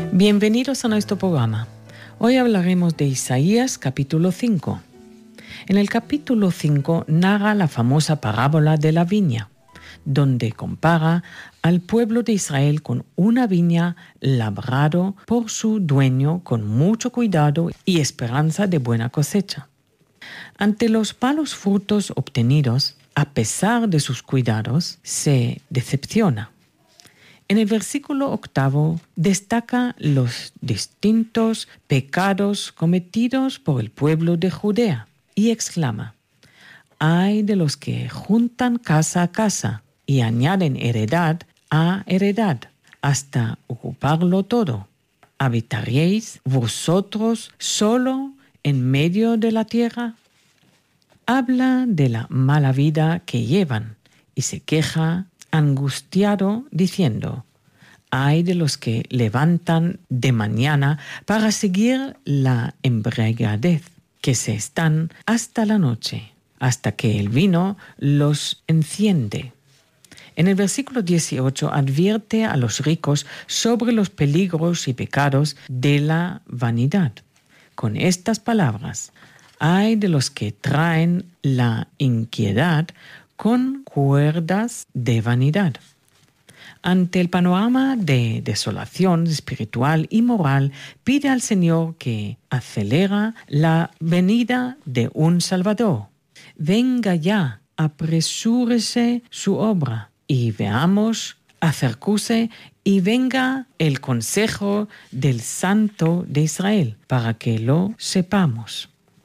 Bienvenidos a nuestro programa. Hoy hablaremos de Isaías capítulo 5. En el capítulo 5 narra la famosa parábola de la viña, donde compara al pueblo de Israel con una viña labrado por su dueño con mucho cuidado y esperanza de buena cosecha. Ante los malos frutos obtenidos, a pesar de sus cuidados, se decepciona. En el versículo 8 destaca los distintos pecados cometidos por el pueblo de Judea y exclama: «Ay de los que juntan casa a casa y añaden heredad a heredad, hasta ocuparlo todo. ¿Habitaréis vosotros solo en medio de la tierra?». Habla de la mala vida que llevan y se queja angustiado diciendo: «Ay de los que levantan de mañana para seguir la embriaguez, que se están hasta la noche, hasta que el vino los enciende». En el versículo 18 advierte a los ricos sobre los peligros y pecados de la vanidad. Con estas palabras: «Ay de los que traen la inquietud con cuerdas de vanidad». Ante el panorama de desolación espiritual y moral, pide al Señor que acelera la venida de un Salvador. Venga ya, apresúrese su obra, y veamos acercúse y venga el consejo del Santo de Israel, para que lo sepamos.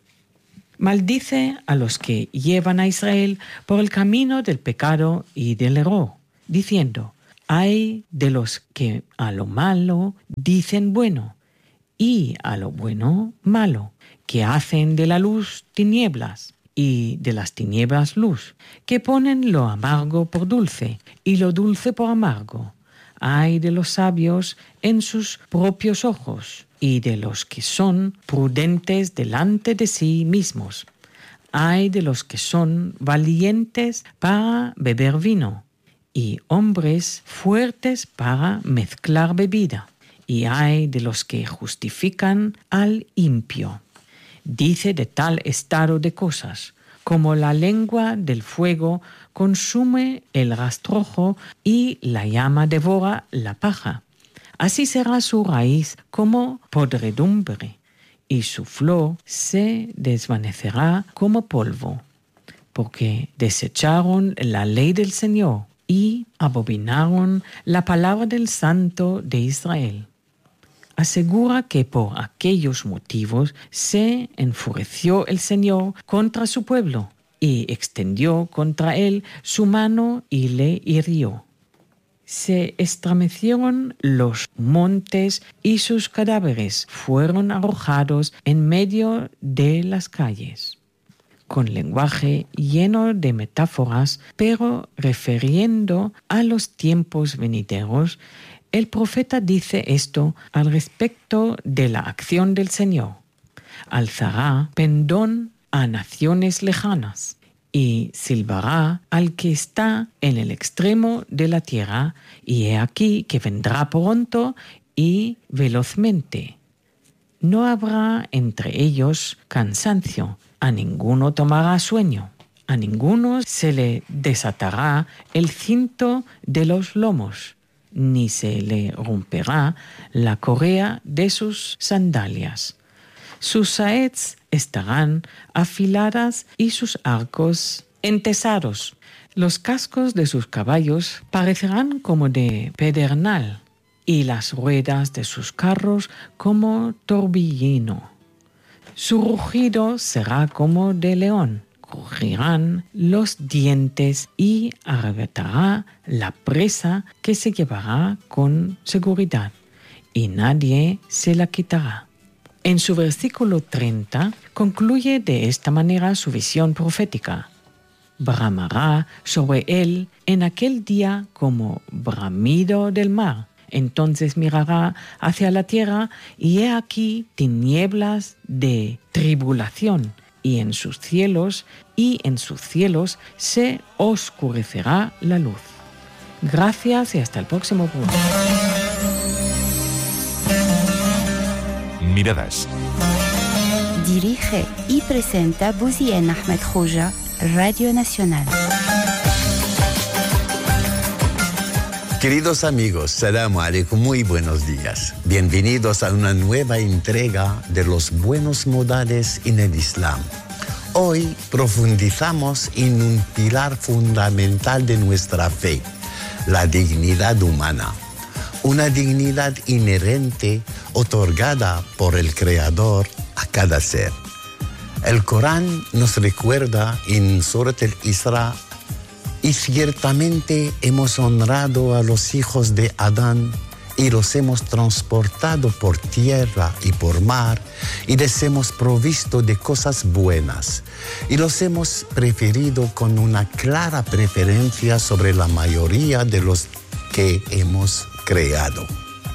Maldice a los que llevan a Israel por el camino del pecado y del error, diciendo: «Ay de los que a lo malo dicen bueno, y a lo bueno malo, que hacen de la luz tinieblas y de las tinieblas luz, que ponen lo amargo por dulce y lo dulce por amargo. Ay de los sabios en sus propios ojos y de los que son prudentes delante de sí mismos. Ay de los que son valientes para beber vino y hombres fuertes para mezclar bebida. Y ay de los que justifican al impío. Dice de tal estado de cosas, como la lengua del fuego consume el rastrojo y la llama devora la paja. Así será su raíz como podredumbre, y su flor se desvanecerá como polvo, porque desecharon la ley del Señor y abominaron la palabra del Santo de Israel». Asegura que por aquellos motivos se enfureció el Señor contra su pueblo y extendió contra él su mano y le hirió. Se estremecieron los montes y sus cadáveres fueron arrojados en medio de las calles. Con lenguaje lleno de metáforas, pero refiriendo a los tiempos venideros, el profeta dice esto al respecto de la acción del Señor: «Alzará pendón a naciones lejanas y silbará al que está en el extremo de la tierra, y he aquí que vendrá pronto y velozmente. No habrá entre ellos cansancio, a ninguno tomará sueño, a ninguno se le desatará el cinto de los lomos, ni se le romperá la correa de sus sandalias. Sus saetas estarán afiladas y sus arcos entesados. Los cascos de sus caballos parecerán como de pedernal, y las ruedas de sus carros como torbellino. Su rugido será como de león. Crujirán los dientes y arrebatará la presa que se llevará con seguridad, y nadie se la quitará». En su versículo 30 concluye de esta manera su visión profética: «Bramará sobre él en aquel día como bramido del mar. Entonces mirará hacia la tierra, y he aquí tinieblas de tribulación, y en sus cielos se oscurecerá la luz». Gracias y hasta el próximo programa. miradas. Dirige y presenta Bouzien Ahmed Khouja, Radio Nacional. Queridos amigos, salamu alaikum, muy buenos días. Bienvenidos a una nueva entrega de los buenos modales en el Islam. Hoy profundizamos en un pilar fundamental de nuestra fe, la dignidad humana. Una dignidad inherente otorgada por el Creador a cada ser. El Corán nos recuerda en Surat al-Isra: y ciertamente hemos honrado a los hijos de Adán y los hemos transportado por tierra y por mar y les hemos provisto de cosas buenas y los hemos preferido con una clara preferencia sobre la mayoría de los que hemos creado.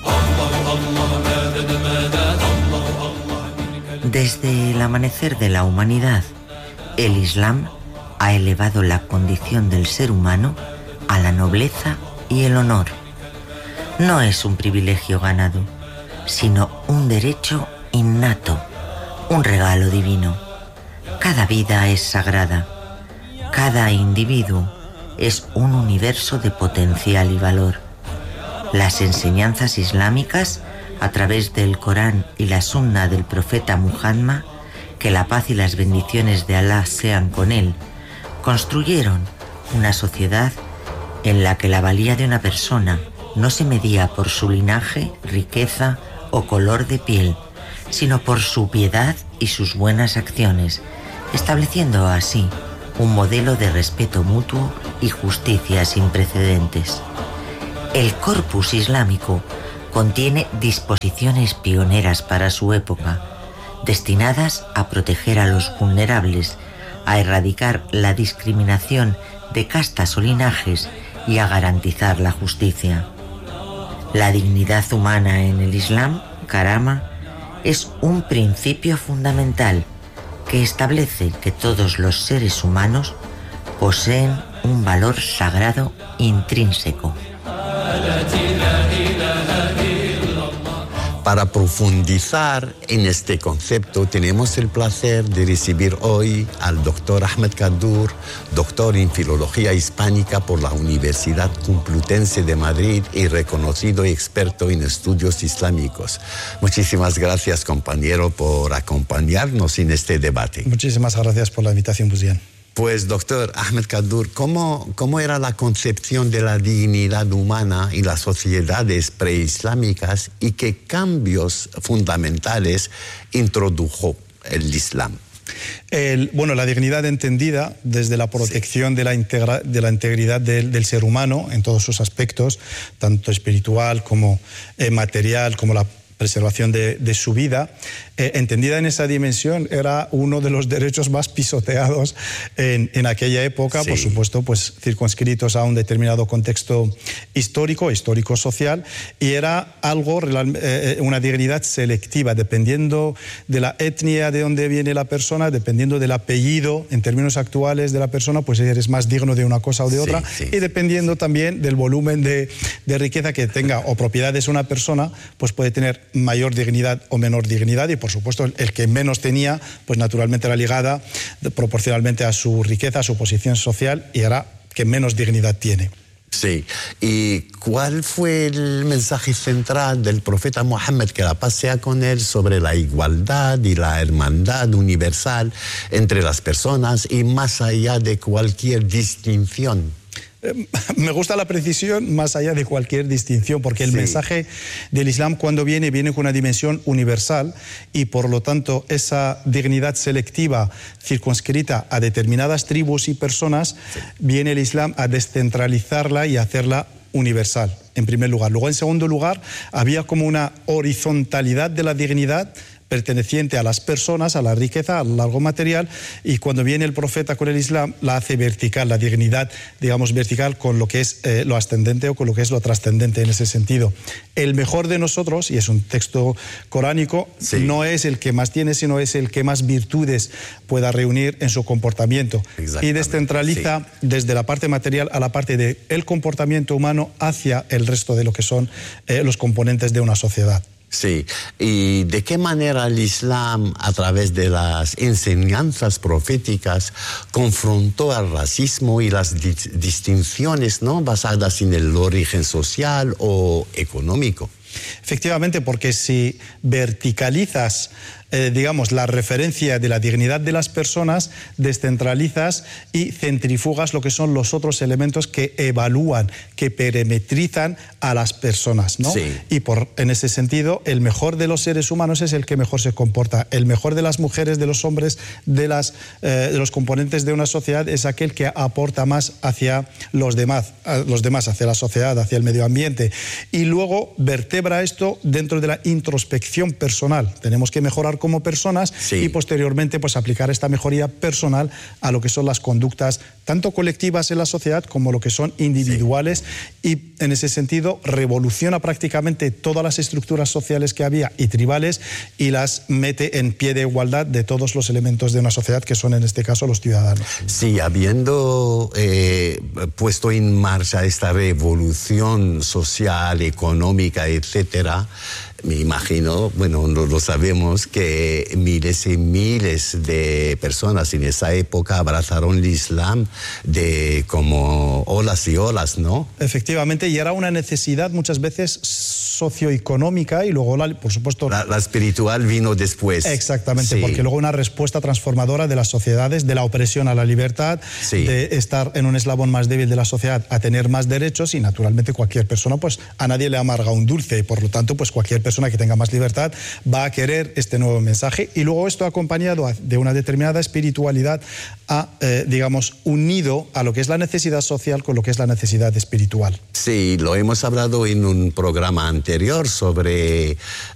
Desde el amanecer de la humanidad, el Islam ha elevado la condición del ser humano a la nobleza y el honor. No es un privilegio ganado, sino un derecho innato, un regalo divino. Cada vida es sagrada, cada individuo es un universo de potencial y valor. Las enseñanzas islámicas, a través del Corán y la Sunna del profeta Muhammad, que la paz y las bendiciones de Alá sean con él, construyeron una sociedad en la que la valía de una persona no se medía por su linaje, riqueza o color de piel, sino por su piedad y sus buenas acciones, estableciendo así un modelo de respeto mutuo y justicia sin precedentes. El corpus islámico contiene disposiciones pioneras para su época, destinadas a proteger a los vulnerables, a erradicar la discriminación de castas o linajes y a garantizar la justicia. La dignidad humana en el Islam, Karama, es un principio fundamental que establece que todos los seres humanos poseen un valor sagrado intrínseco. Para profundizar en este concepto, tenemos el placer de recibir hoy al doctor Ahmed Kaddour, doctor en Filología Hispánica por la Universidad Complutense de Madrid y reconocido experto en estudios islámicos. Muchísimas gracias, compañero, por acompañarnos en este debate. Muchísimas gracias por la invitación, Bouzien. Pues, doctor Ahmed Kaddour, ¿cómo era la concepción de la dignidad humana en las sociedades preislámicas y qué cambios fundamentales introdujo el Islam? La dignidad entendida desde la protección de la integridad del ser humano en todos sus aspectos, tanto espiritual como material, como la preservación de su vida, entendida en esa dimensión, era uno de los derechos más pisoteados en aquella época, sí. Por supuesto, pues circunscritos a un determinado contexto histórico-social, y era algo, una dignidad selectiva, dependiendo de la etnia de donde viene la persona, dependiendo del apellido, en términos actuales, de la persona, pues eres más digno de una cosa o de otra, y dependiendo también del volumen de riqueza que tenga o propiedades una persona, pues puede tener mayor dignidad o menor dignidad, y por supuesto el que menos tenía, pues naturalmente era ligada proporcionalmente a su riqueza, a su posición social, y era que menos dignidad tiene. Sí, ¿y cuál fue el mensaje central del profeta Muhammad, que la paz sea con él, sobre la igualdad y la hermandad universal entre las personas y más allá de cualquier distinción? Me gusta la precisión, más allá de cualquier distinción, porque el mensaje del Islam, cuando viene con una dimensión universal, y por lo tanto esa dignidad selectiva circunscrita a determinadas tribus y personas, viene el Islam a descentralizarla y a hacerla universal, en primer lugar. Luego, en segundo lugar, había como una horizontalidad de la dignidad perteneciente a las personas, a la riqueza, al largo material, y cuando viene el profeta con el Islam la hace vertical, la dignidad, digamos, vertical, con lo que es lo ascendente o con lo que es lo trascendente en ese sentido. El mejor de nosotros, y es un texto coránico, no es el que más tiene, sino es el que más virtudes pueda reunir en su comportamiento, y descentraliza desde la parte material a la parte del comportamiento humano hacia el resto de lo que son los componentes de una sociedad. Sí, ¿y de qué manera el Islam, a través de las enseñanzas proféticas, confrontó al racismo y las distinciones, ¿no?, basadas en el origen social o económico? Efectivamente, porque si verticalizas, digamos, la referencia de la dignidad de las personas, descentralizas y centrifugas lo que son los otros elementos que evalúan, que perimetrizan a las personas, ¿no? Sí. Y en ese sentido, el mejor de los seres humanos es el que mejor se comporta. El mejor de las mujeres, de los hombres, de los componentes de una sociedad es aquel que aporta más hacia los demás, hacia la sociedad, hacia el medio ambiente. Y luego vertebra esto dentro de la introspección personal. Tenemos que mejorar como personas, sí, y posteriormente pues aplicar esta mejoría personal a lo que son las conductas tanto colectivas en la sociedad como lo que son individuales, sí, y en ese sentido revoluciona prácticamente todas las estructuras sociales que había y tribales y las mete en pie de igualdad de todos los elementos de una sociedad, que son en este caso los ciudadanos. Sí, habiendo puesto en marcha esta revolución social, económica, etcétera, me imagino, bueno, lo sabemos, que miles y miles de personas en esa época abrazaron el Islam de como olas y olas, ¿no? Efectivamente, y era una necesidad muchas veces socioeconómica y luego, por supuesto... La espiritual vino después. Exactamente, sí, porque luego una respuesta transformadora de las sociedades, de la opresión a la libertad, sí, de estar en un eslabón más débil de la sociedad a tener más derechos, y naturalmente cualquier persona, pues a nadie le amarga un dulce, y por lo tanto, pues cualquier persona que tenga más libertad va a querer este nuevo mensaje, y luego esto acompañado de una determinada espiritualidad digamos, unido a lo que es la necesidad social con lo que es la necesidad espiritual. Sí, lo hemos hablado en un programa anterior sobre